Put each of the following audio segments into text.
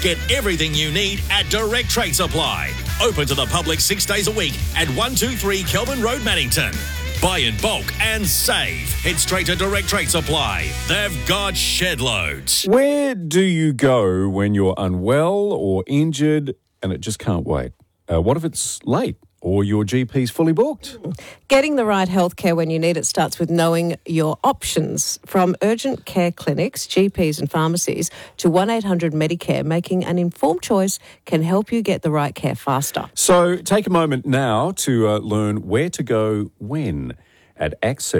Get everything you need at Direct Trade Supply. Open to the public 6 days a week at 123 Kelvin Road, Mannington. Buy in bulk and save. Head straight to Direct Trade Supply. They've got shed loads. Where do you go when you're unwell or injured and it just can't wait? What if it's late or your GP's fully booked? Getting the right healthcare when you need it starts with knowing your options. From urgent care clinics, GPs and pharmacies to 1-800-MEDICARE, making an informed choice can help you get the right care faster. So take a moment now to learn where to go when at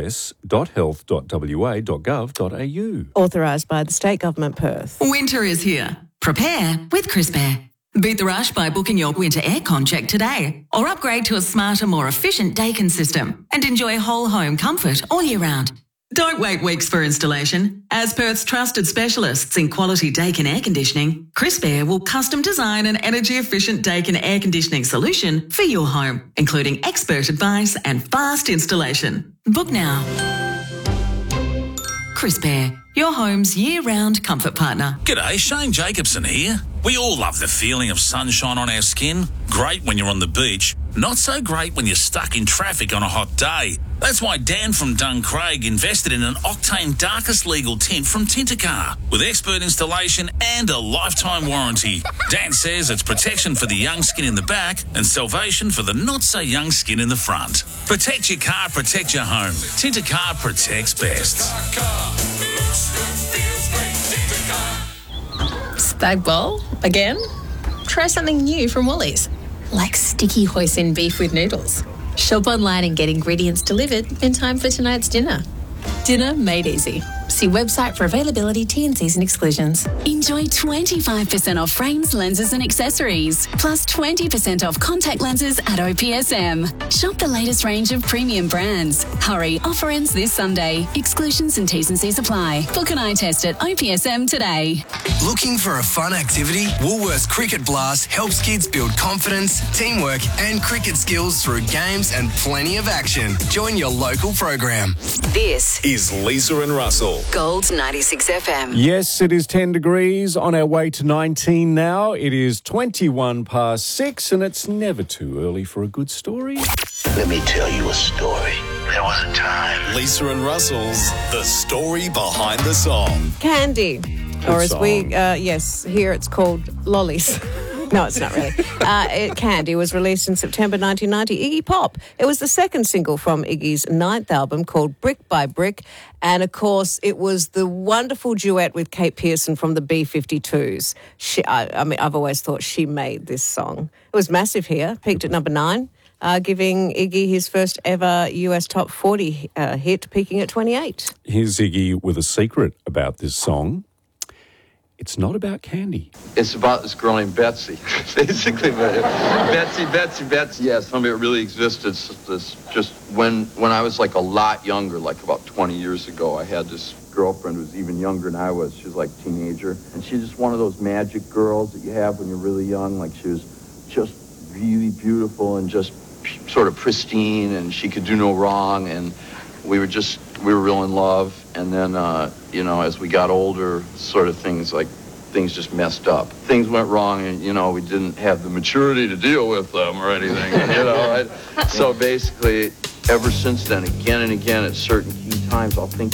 access.health.wa.gov.au. Authorised by the State Government, Perth. Winter is here. Prepare with Crisp Air. Beat the rush by booking your winter aircon check today, or upgrade to a smarter, more efficient Daikin system and enjoy whole home comfort all year round. Don't wait weeks for installation. As Perth's trusted specialists in quality Daikin air conditioning, Crisp Air will custom design an energy-efficient Daikin air conditioning solution for your home, including expert advice and fast installation. Book now. Crisp Air, your home's year-round comfort partner. G'day, Shane Jacobson here. We all love the feeling of sunshine on our skin. Great when you're on the beach. Not so great when you're stuck in traffic on a hot day. That's why Dan from Duncraig invested in an Octane Darkest Legal tint from Tintercar with expert installation and a lifetime warranty. Dan says it's protection for the young skin in the back and salvation for the not-so-young skin in the front. Protect your car, protect your home. Tintercar protects best. Spag bowl? Again? Try something new from Woolies, like sticky hoisin beef with noodles. Shop online and get ingredients delivered in time for tonight's dinner. Dinner made easy. See website for availability, T&Cs and exclusions. Enjoy 25% off frames, lenses and accessories, plus 20% off contact lenses at OPSM. Shop the latest range of premium brands. Hurry, offer ends this Sunday. Exclusions and T&Cs apply. Book an eye test at OPSM today. Looking for a fun activity? Woolworths Cricket Blast helps kids build confidence, teamwork and cricket skills through games and plenty of action. Join your local program. This Is Lisa and Russell. Gold 96 FM. Yes, it is 10 degrees, on our way to 19 now. It is 21 past 6 and it's never too early for a good story. Let me tell you a story. There was a time. Lisa and Russell's The Story Behind the Song. Candy, or as we, here it's called Lollies. No, it's not really. Candy was released in September 1990. Iggy Pop. It was the second single from Iggy's 9th album called Brick by Brick. And, of course, it was the wonderful duet with Kate Pearson from the B-52s. I've always thought she made this song. It was massive here, peaked at number 9, giving Iggy his first ever US Top 40 hit, peaking at 28. Here's Iggy with a secret about this song. It's not about candy. It's about this girl named Betsy, basically. Betsy. Yeah, some of it really existed. It's just when I was like a lot younger, like about 20 years ago, I had this girlfriend who was even younger than I was. She was like a teenager. And she's just one of those magic girls that you have when you're really young. Like she was just really beautiful and just sort of pristine, and she could do no wrong. And we were real in love. And then, as we got older, sort of things just messed up. Things went wrong, and, we didn't have the maturity to deal with them or anything, right? So basically, ever since then, again and again, at certain key times, I'll think